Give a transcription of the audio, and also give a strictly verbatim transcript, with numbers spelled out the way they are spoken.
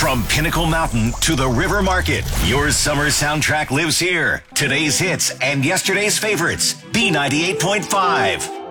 From Pinnacle Mountain to the River Market, your summer soundtrack lives here. Today's hits and yesterday's favorites. B ninety-eight point five.